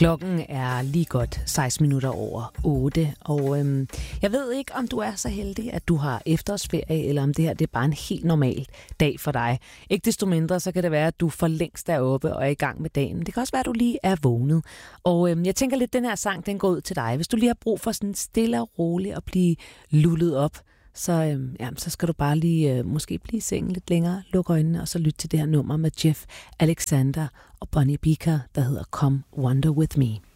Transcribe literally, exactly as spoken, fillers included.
Klokken er lige godt seksten minutter over otte, og øhm, jeg ved ikke, om du er så heldig, at du har efterårsferie, eller om det her det er bare en helt normal dag for dig. Ikke desto mindre, så kan det være, at du for længst er oppe og er i gang med dagen. Det kan også være, at du lige er vågnet. Og øhm, jeg tænker lidt, at den her sang, den går ud til dig. Hvis du lige har brug for sådan stille og roligt at blive lullet op, så, øhm, ja, så skal du bare lige øh, måske blive i sengen lidt længere, lukke øjnene og så lytte til det her nummer med Jeff Alexander og Bonnie Beaker, der hedder Come Wander With Me.